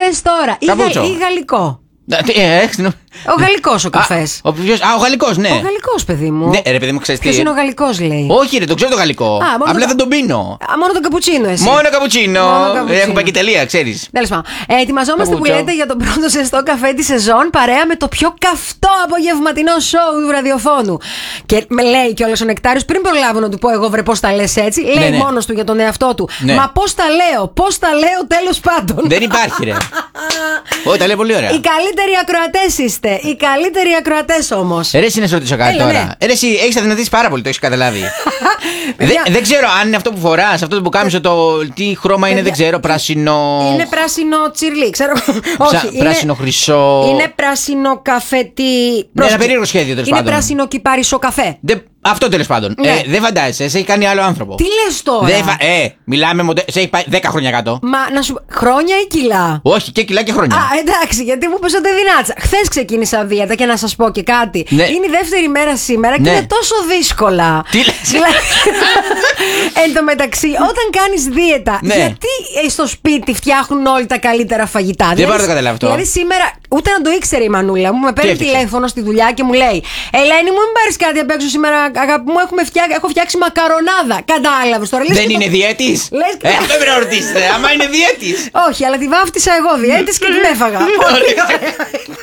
πες τώρα. Ή γαλλικό. Ο γαλλικός ο καφές. Ο γαλλικός, ναι. Ο γαλλικός, παιδί μου. Ναι, ρε παιδί μου, ξέρεις τι. Ποιος είναι ο γαλλικός, λέει. Όχι, ρε, το ξέρω το γαλλικό. Απλά δεν τον πίνω. Μόνο τον καπουτσίνο, εσύ. Μόνο καπουτσίνο. Έχω πακετελεία, ξέρεις. Τέλος πάντων. Ετοιμαζόμαστε που λέτε για τον πρώτο ζεστό καφέ τη σεζόν, παρέα με το πιο καυτό απογευματινό σοου του ραδιοφώνου. Και με λέει κιόλας ο Νεκτάριος, πριν προλάβω να του πω εγώ, βρε, πώς τα λες έτσι, λέει μόνος του για τον εαυτό του. Μα πώς τα λέω, τέλος πάντων. Δεν υπάρχει, ρε. Όχι, τα λέει πολύ ωραία. Οι καλύτεροι ακροατές είστε. Οι καλύτεροι ακροατές όμως. Ρε, εσύ να σε ρωτήσω κάτι τώρα. Ρε, εσύ έχεις αδυνατήσει πάρα πολύ, το έχεις καταλάβει. Δεν ξέρω αν είναι αυτό που φοράς, αυτό που κάμισο, τι χρώμα είναι, δεν ξέρω. Πράσινο. Είναι πράσινο τσιρλί, ξέρω. Όχι. Πράσινο χρυσό. Είναι πράσινο καφετί. Ναι, ένα περίεργο σχέδιο, τέλος πάντων. Είναι πράσινο κυπάρισο καφέ. Αυτό τέλος πάντων. Ναι. Δεν φαντάζεσαι, σε έχει κάνει άλλο άνθρωπο. Τι λες τώρα. Μιλάμε σε έχει πάει 10 χρόνια κάτω. Μα να σου. Χρόνια ή κιλά. Όχι, και κιλά και χρόνια. Εντάξει, γιατί μου πέσατε δυνάτσα. Χθες ξεκίνησα δίαιτα και να σας πω και κάτι. Ναι. Είναι η δεύτερη μέρα σήμερα και είναι τόσο δύσκολα. Τι λες. Εν τω μεταξύ, όταν κάνεις δίαιτα, γιατί στο σπίτι φτιάχνουν όλοι τα καλύτερα φαγητά. Δεν πάρω το καταλάβω αυτό. Δηλαδή σήμερα, ούτε να το ήξερε η Μανούλα μου, με παίρνει τηλέφωνο στη δουλειά και μου λέει: Ελένη, μου μην πάρεις κάτι απ' έξω σήμερα, αγάπη μου, έχω φτιάξει μακαρονάδα. Κατάλαβες τώρα. Δεν είναι διέτης. Αυτό πρέπει να ρωτήσετε. Άμα είναι διέτης. Όχι, αλλά τη βάφτισα εγώ διέτης και την έφαγα.